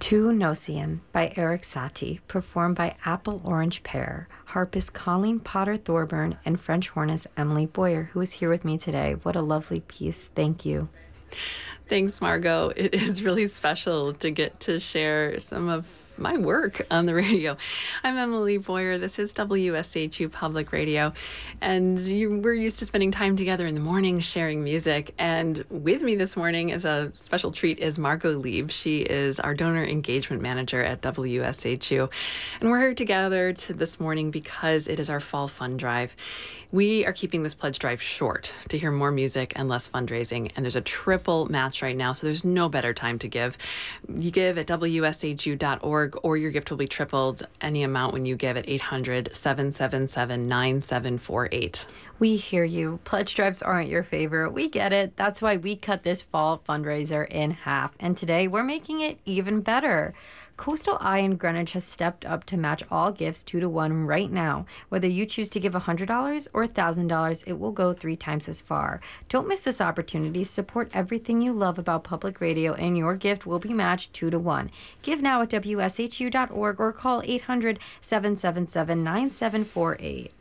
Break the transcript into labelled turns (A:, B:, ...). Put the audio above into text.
A: Tu Nocien by Eric Satie, performed by Apple Orange Pear. Harpist Colleen Potter Thorburn and French hornist Emily Boyer, who is here with me today. What a lovely piece. Thank you.
B: Thanks, Margot. It is really special to get to share some of my work on the radio. I'm Emily Boyer. This is WSHU Public Radio, and we're used to spending time together in the morning sharing music. And with me this morning as a special treat is Margot Lieb. She is our donor engagement manager at WSHU, and we're here together this morning because it is our fall fund drive. We are keeping this pledge drive short to hear more music and less fundraising, and there's a triple match right now, so there's no better time to give. You give at WSHU.org, or your gift will be tripled any amount when you give at 800-777-9748.
A: We hear you. Pledge drives aren't your favorite. We get it. That's why we cut this fall fundraiser in half, and today we're making it even better. Coastal Eye in Greenwich has stepped up to match all gifts 2-to-1 right now. Whether you choose to give $100 or $1,000, it will go 3 times as far. Don't miss this opportunity. Support everything you love about public radio, and your gift will be matched 2-to-1. Give now at WSHU.org or call 800-777-9748.